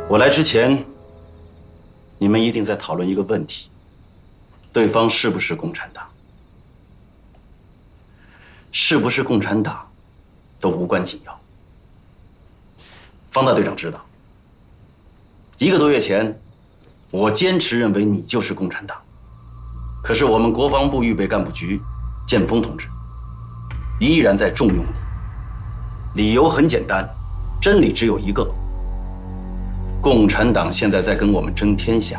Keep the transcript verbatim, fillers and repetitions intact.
我来之前，你们一定在讨论一个问题：对方是不是共产党？是不是共产党，都无关紧要。方大队长知道，一个多月前，我坚持认为你就是共产党。可是我们国防部预备干部局建峰同志依然在重用你，理由很简单，真理只有一个。共产党现在在跟我们争天下，